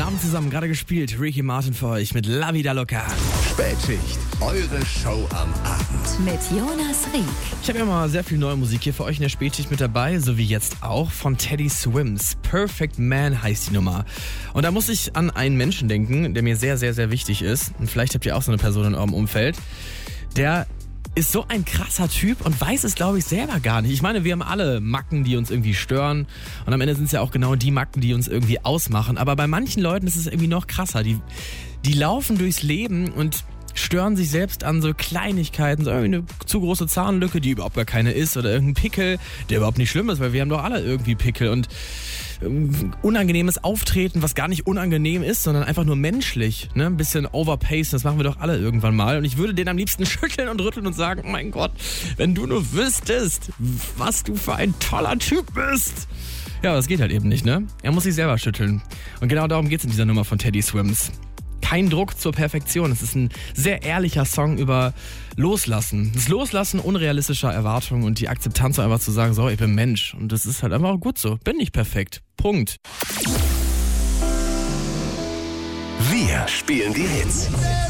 Abend zusammen, gerade gespielt. Ricky Martin für euch mit La Vida Loca. Spätschicht, eure Show am Abend. Mit Jonas Rieck. Ich habe ja mal sehr viel neue Musik hier für euch in der Spätschicht mit dabei, so wie jetzt auch von Teddy Swims. Perfect Man heißt die Nummer. Und da muss ich an einen Menschen denken, der mir sehr, sehr, sehr wichtig ist. Und vielleicht habt ihr auch so eine Person in eurem Umfeld. Der ist so ein krasser Typ und weiß es, glaube ich, selber gar nicht. Ich meine, wir haben alle Macken, die uns irgendwie stören. Und am Ende sind es ja auch genau die Macken, die uns irgendwie ausmachen. Aber bei manchen Leuten ist es irgendwie noch krasser. Die laufen durchs Leben und stören sich selbst an so Kleinigkeiten, so irgendwie eine zu große Zahnlücke, die überhaupt gar keine ist, oder irgendein Pickel, der überhaupt nicht schlimm ist, weil wir haben doch alle irgendwie Pickel, und unangenehmes Auftreten, was gar nicht unangenehm ist, sondern einfach nur menschlich, ne? Ein bisschen overpaced, das machen wir doch alle irgendwann mal, und ich würde den am liebsten schütteln und rütteln und sagen, oh mein Gott, wenn du nur wüsstest, was du für ein toller Typ bist. Ja, das geht halt eben nicht, ne? Er muss sich selber schütteln. Und genau darum geht's in dieser Nummer von Teddy Swims. Kein Druck zur Perfektion. Es ist ein sehr ehrlicher Song über Loslassen. Das Loslassen unrealistischer Erwartungen und die Akzeptanz, einfach zu sagen, so, ich bin Mensch. Und das ist halt einfach auch gut so. Bin nicht perfekt. Punkt. Wir spielen die Hits.